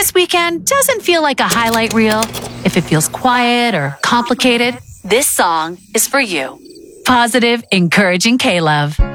this weekend doesn't feel like a highlight reel, if it feels quiet or complicated, this song is for you. Positive, encouraging K-Love.